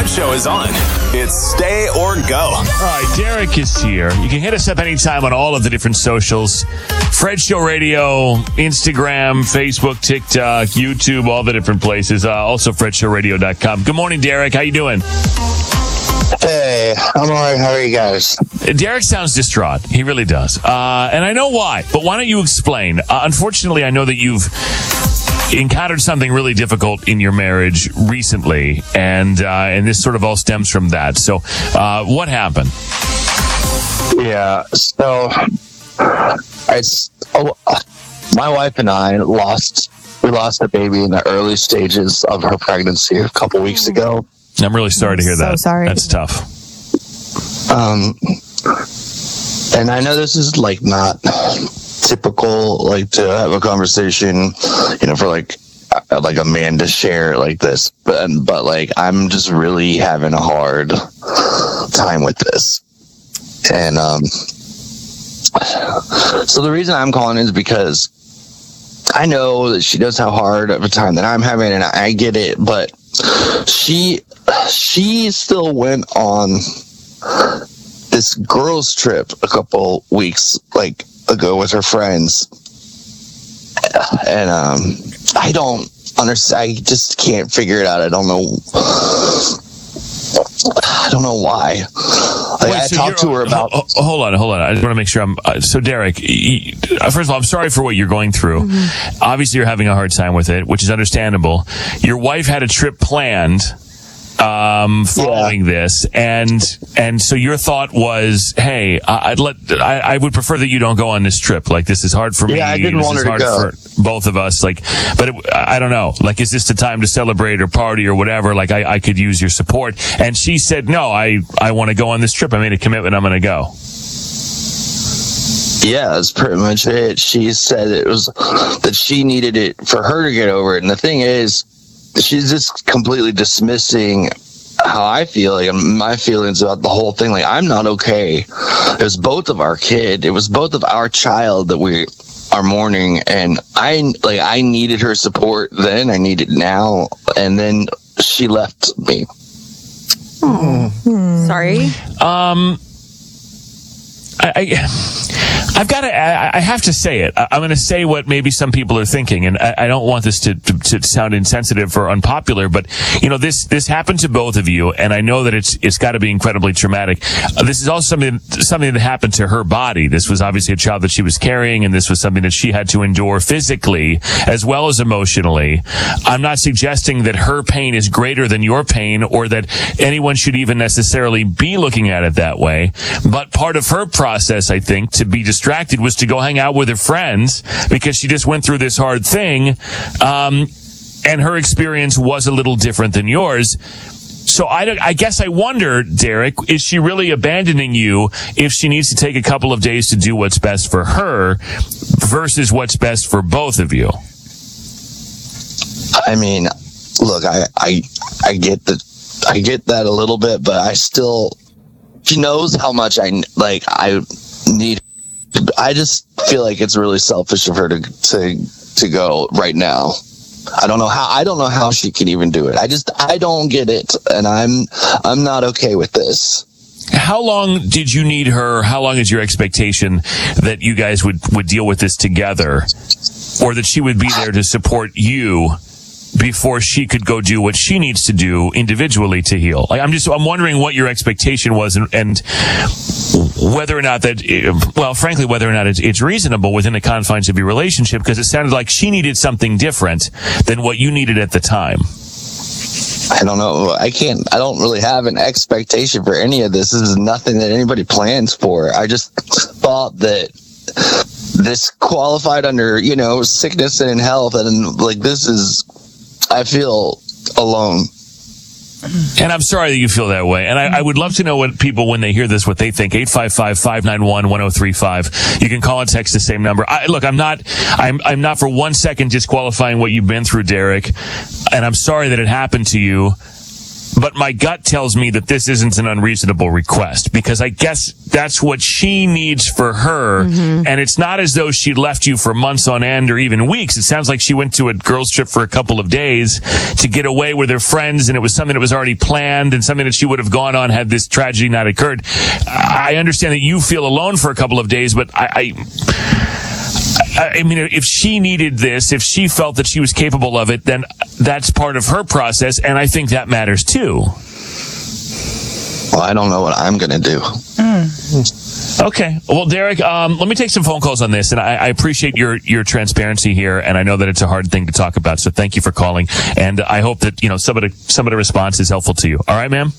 Fred Show is on. It's stay or go. All right, Derek is here. You can hit us up anytime on all of the different socials. Fred Show Radio, Instagram, Facebook, TikTok, YouTube, all the different places. Also, FredShowRadio.com. Good morning, Derek. How you doing? Hey, I'm all right. How are you guys? Derek sounds distraught. He really does. And I know why, but why don't you explain? Unfortunately, I know that you've encountered something really difficult in your marriage recently, and this sort of all stems from that. So, what happened? Yeah, so my wife and I lost a baby in the early stages of her pregnancy a couple weeks ago. I'm really sorry to hear that. So sorry. That's tough. And I know this is like not typical, like to have a conversation, for like a man to share like this, but like I'm just really having a hard time with this. And so the reason I'm calling is because I know that she knows how hard of a time that I'm having, and I get it, but she still went on this girls trip a couple weeks ago with her friends, and I don't understand. I just can't figure it out. I don't know why. I talked to her about. Hold on. I just want to make sure so Derek, first of all, I'm sorry for what you're going through. Mm-hmm. Obviously, you're having a hard time with it, which is understandable. Your wife had a trip planned following this, and so your thought was, hey, I would prefer that you don't go on this trip. Like, this is hard for me. Yeah, I didn't want her to go. For both of us. I don't know. Like, is this the time to celebrate or party or whatever? Like, I could use your support. And she said, no, I want to go on this trip. I made a commitment. I'm going to go. Yeah, that's pretty much it. She said it was that she needed it for her to get over it. And the thing is, she's just completely dismissing how I feel, and my feelings about the whole thing. Like, I'm not okay. It was both of our kid. It was both of our child that we are mourning, and I needed her support then. I need it now, and then she left me. Sorry. I have to say it. I'm going to say what maybe some people are thinking, and I don't want this to sound insensitive or unpopular, but this happened to both of you, and I know that it's got to be incredibly traumatic. This is also something that happened to her body. This was obviously a child that she was carrying, and this was something that she had to endure physically as well as emotionally. I'm not suggesting that her pain is greater than your pain, or that anyone should even necessarily be looking at it that way. But part of her process, I think, to be distracted was to go hang out with her friends because she just went through this hard thing. And her experience was a little different than yours. So I guess I wonder, Derek, is she really abandoning you if she needs to take a couple of days to do what's best for her versus what's best for both of you? I mean, look, I get that a little bit, but I still, she knows how much I need. I just feel like it's really selfish of her to go right now. I don't know how she can even do it. I don't get it, and I'm not okay with this. How long did you need her? How long is your expectation that you guys would deal with this together, or that she would be there to support you before she could go do what she needs to do individually to heal? Like, I'm wondering what your expectation was, and whether or not frankly, whether or not it's reasonable within the confines of your relationship, because it sounded like she needed something different than what you needed at the time. I don't know. I don't really have an expectation for any of this. This is nothing that anybody plans for. I just thought that this qualified under, sickness and health, and I feel alone. And I'm sorry that you feel that way. And I would love to know what people, when they hear this, what they think. 855-591-1035. You can call and text the same number. I'm not for 1 second disqualifying what you've been through, Derek. And I'm sorry that it happened to you. but my gut tells me that this isn't an unreasonable request, because I guess that's what she needs for her. Mm-hmm. And it's not as though she left you for months on end or even weeks. It sounds like she went to a girls' trip for a couple of days to get away with her friends, and it was something that was already planned and something that she would have gone on had this tragedy not occurred. I understand that you feel alone for a couple of days, but I mean, if she needed this, if she felt that she was capable of it, then that's part of her process, and I think that matters too. Well, I don't know what I'm going to do. Okay. Well, Derek, let me take some phone calls on this, and I appreciate your transparency here, and I know that it's a hard thing to talk about, so thank you for calling, and I hope that, some of the response is helpful to you. All right, ma'am?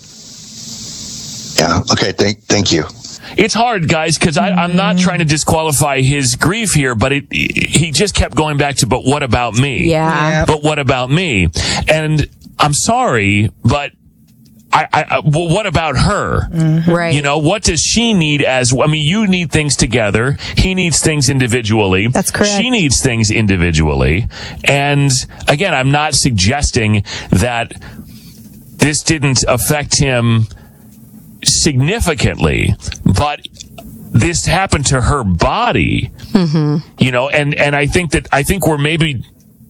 Yeah. Okay. Thank you. It's hard, guys, because I'm not trying to disqualify his grief here, but he just kept going back to, but what about me? Yeah. But what about me? And I'm sorry, but well, what about her? Mm-hmm. Right. What does she need you need things together. He needs things individually. That's correct. She needs things individually. And again, I'm not suggesting that this didn't affect him significantly, but this happened to her body. Mm-hmm. And I think we're maybe,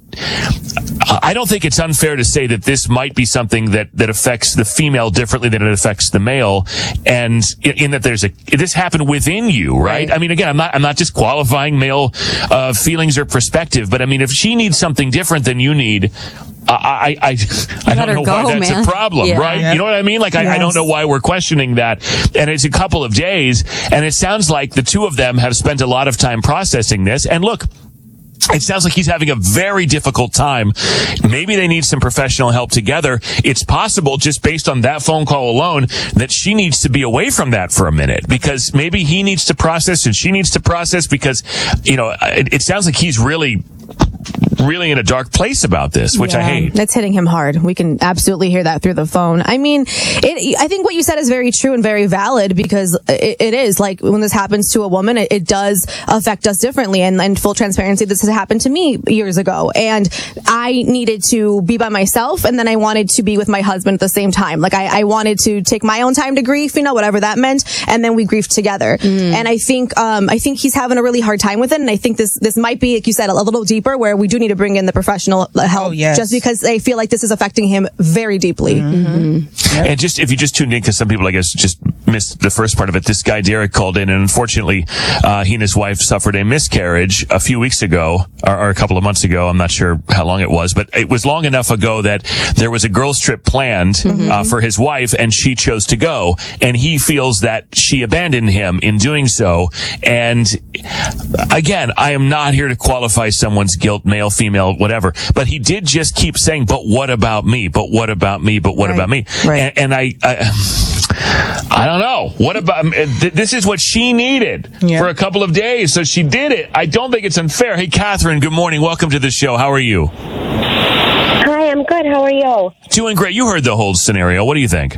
I don't think it's unfair to say that this might be something that affects the female differently than it affects the male, and in that this happened within you, right? I mean, again, I'm not disqualifying male feelings or perspective, but I mean, if she needs something different than you need, I don't know why that's a problem, right? Yeah. You know what I mean? Like, I don't know why we're questioning that. And it's a couple of days, and it sounds like the two of them have spent a lot of time processing this. And look, it sounds like he's having a very difficult time. Maybe they need some professional help together. It's possible, just based on that phone call alone, that she needs to be away from that for a minute, because maybe he needs to process and she needs to process, because, it sounds like he's really in a dark place about this, which I hate. That's hitting him hard. We can absolutely hear that through the phone. I mean, I think what you said is very true and very valid, because it is like when this happens to a woman, it does affect us differently. And full transparency, this has happened to me years ago, and I needed to be by myself, and then I wanted to be with my husband at the same time. Like I wanted to take my own time to grieve, whatever that meant, and then we grieved together. And I think he's having a really hard time with it, and I think this might be, like you said, a little deeper, where we do need to bring in the professional help, just because they feel like this is affecting him very deeply. Mm-hmm. Yep. And if you just tuned in, because some people, I guess, just missed the first part of it, this guy Derek called in, and unfortunately, he and his wife suffered a miscarriage a few weeks ago, or a couple of months ago. I'm not sure how long it was, but it was long enough ago that there was a girls' trip planned for his wife, and she chose to go, and he feels that she abandoned him in doing so. And again, I am not here to qualify someone's guilt, male, female, whatever, but he did just keep saying, but what about me? But what about me? But what about me? Right. And I don't know. What about, this is what she needed for a couple of days, so she did it. I don't think it's unfair. Hey, Catherine, good morning. Welcome to the show. How are you? Hi, I'm good. How are you? Doing great. You heard the whole scenario. What do you think?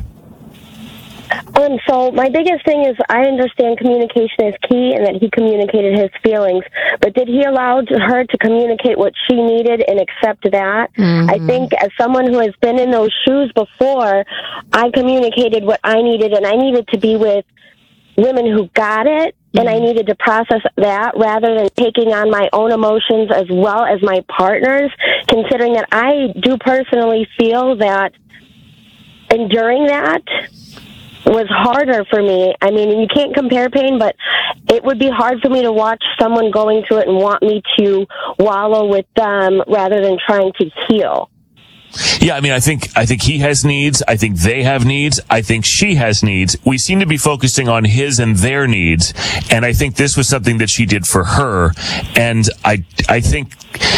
So my biggest thing is, I understand communication is key and that he communicated his feelings, but did he allow her to communicate what she needed and accept that? Mm-hmm. I think as someone who has been in those shoes before, I communicated what I needed, and I needed to be with women who got it, and I needed to process that rather than taking on my own emotions as well as my partner's, considering that I do personally feel that enduring that was harder for me. I mean, you can't compare pain, but it would be hard for me to watch someone going through it and want me to wallow with them rather than trying to heal. Yeah, I mean, I think he has needs. I think they have needs. I think she has needs. We seem to be focusing on his and their needs, and I think this was something that she did for her. And I think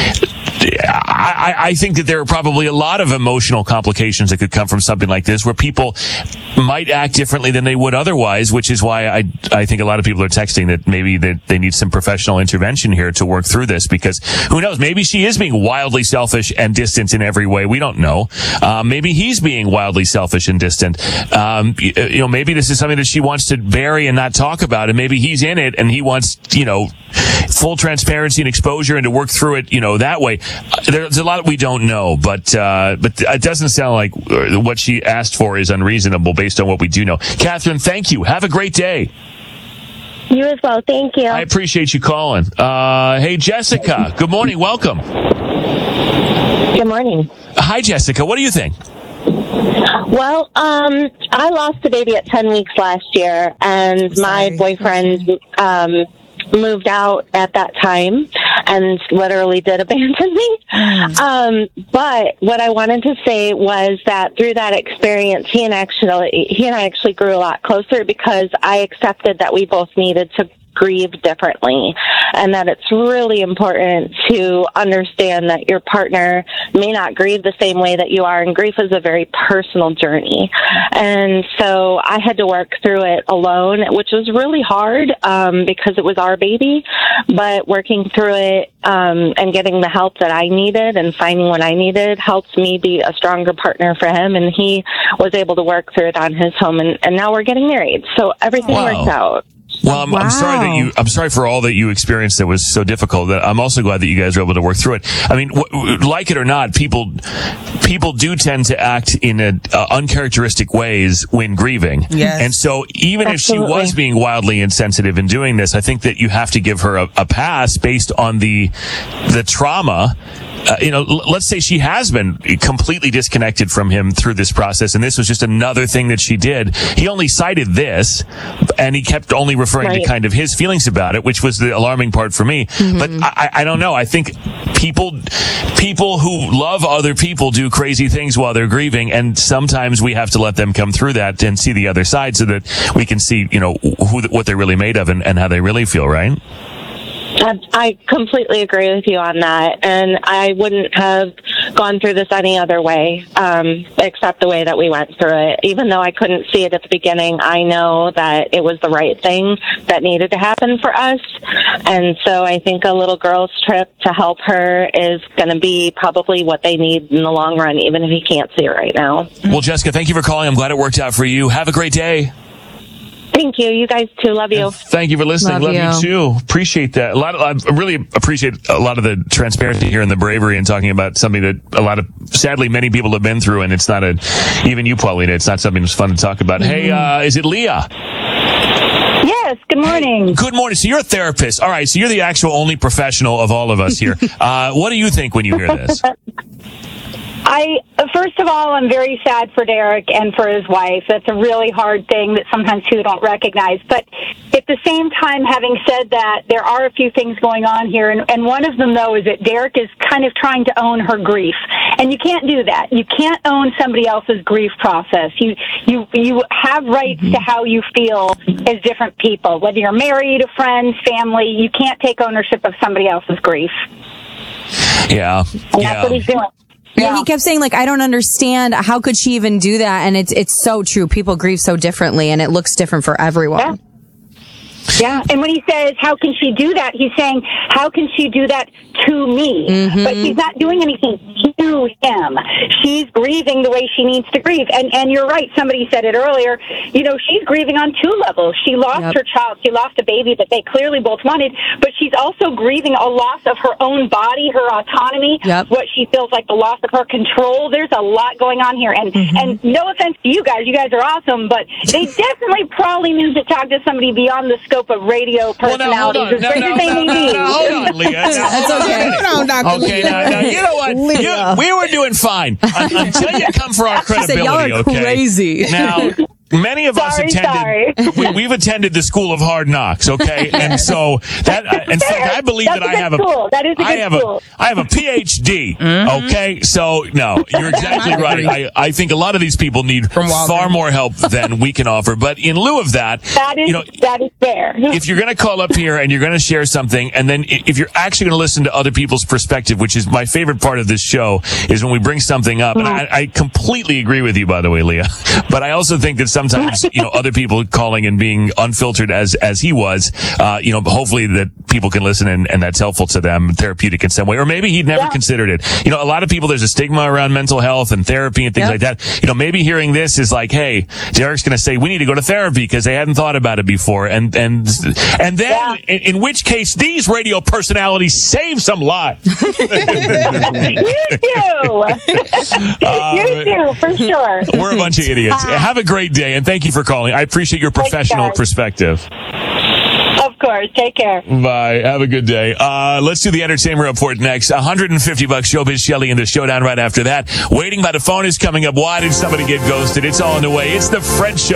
that there are probably a lot of emotional complications that could come from something like this, where people might act differently than they would otherwise, which is why I think a lot of people are texting that maybe they need some professional intervention here to work through this, because who knows, maybe she is being wildly selfish and distant in every way. We don't know. Maybe he's being wildly selfish and distant. Maybe this is something that she wants to bury and not talk about, and maybe he's in it and he wants, full transparency and exposure and to work through it, that way. There's a lot we don't know, but it doesn't sound like what she asked for is unreasonable based on what we do know. Catherine, thank you. Have a great day. You as well. Thank you. I appreciate you calling. Hey, Jessica. Good morning. Welcome. Good morning. Hi, Jessica. What do you think? Well, I lost a baby at 10 weeks last year, and my boyfriend moved out at that time and literally did abandon me. But what I wanted to say was that through that experience, he and I actually grew a lot closer because I accepted that we both needed to grieve differently, and that it's really important to understand that your partner may not grieve the same way that you are, and grief is a very personal journey. And so I had to work through it alone, which was really hard because it was our baby, but working through it and getting the help that I needed and finding what I needed helped me be a stronger partner for him, and he was able to work through it on his home, and now we're getting married, so everything worked out. Well, I'm sorry I'm sorry for all that you experienced that was so difficult. I'm also glad that you guys were able to work through it. I mean, like it or not, people do tend to act in uncharacteristic ways when grieving. Yes. And so even if she was being wildly insensitive in doing this, I think that you have to give her a pass based on the trauma. Let's say she has been completely disconnected from him through this process, and this was just another thing that she did. He only cited this, and he kept only referring to kind of his feelings about it, which was the alarming part for me. Mm-hmm. But I don't know. I think people who love other people do crazy things while they're grieving, and sometimes we have to let them come through that and see the other side so that we can see, what they're really made of and how they really feel, right? I completely agree with you on that, and I wouldn't have gone through this any other way, except the way that we went through it. Even though I couldn't see it at the beginning, I know that it was the right thing that needed to happen for us, and so I think a little girl's trip to help her is going to be probably what they need in the long run, even if he can't see it right now. Well, Jessica, thank you for calling. I'm glad it worked out for you. Have a great day. Thank you. You guys too. Love you. Thank you for listening. Love you too. Appreciate that. I really appreciate a lot of the transparency here and the bravery in talking about something that sadly, many people have been through, and it's not even you, Paulina, it's not something that's fun to talk about. Mm-hmm. Hey, is it Leah? Yes, good morning. Hey, good morning. So you're a therapist. All right, so you're the actual only professional of all of us here. What do you think when you hear this? First of all, I'm very sad for Derek and for his wife. That's a really hard thing that sometimes people don't recognize. But at the same time, having said that, there are a few things going on here. And one of them, though, is that Derek is kind of trying to own her grief. And you can't do that. You can't own somebody else's grief process. You have rights to how you feel as different people. Whether you're married, a friend, family, you can't take ownership of somebody else's grief. Yeah. And that's what he's doing. Yeah, he kept saying, I don't understand. How could she even do that? And it's so true. People grieve so differently, and it looks different for everyone. Yeah, and when he says, how can she do that? He's saying, how can she do that to me? Mm-hmm. But she's not doing anything to him. She's grieving the way she needs to grieve. And you're right, somebody said it earlier, she's grieving on two levels. She lost her child. She lost a baby that they clearly both wanted, but she's also grieving a loss of her own body, her autonomy, what she feels like the loss of her control. There's a lot going on here. And no offense to you guys are awesome, but they definitely probably need to talk to somebody beyond the scope of radio personalities. Hold on, Leah. That's okay. Hold on, Dr. Okay, now, you know what? We were doing fine until you come for our credibility, y'all are crazy. Now, many of us we've attended the School of Hard Knocks, okay? And so that, in fact, I believe that I have a PhD, okay? So, no, you're exactly right. I think a lot of these people need far more help than we can offer. But in lieu of that, that is fair. If you're going to call up here and you're going to share something, and then if you're actually going to listen to other people's perspective, which is my favorite part of this show, is when we bring something up. And I completely agree with you, by the way, Leah. But I also think that sometimes, other people calling and being unfiltered as he was, hopefully that people can listen and that's helpful to them, therapeutic in some way. Or maybe he'd never considered it. A lot of people, there's a stigma around mental health and therapy and things like that. Maybe hearing this is like, hey, Derek's going to say, we need to go to therapy because they hadn't thought about it before. And then, in which case, these radio personalities save some lives. You do. You do, for sure. We're a bunch of idiots. Have a great day, and thank you for calling. I appreciate your professional perspective. Of course. Take care. Bye. Have a good day. Let's do the entertainment report next. $150 Showbiz Shelley in the showdown right after that. Waiting by the phone is coming up. Why did somebody get ghosted? It's all on the way. It's the Fred Show.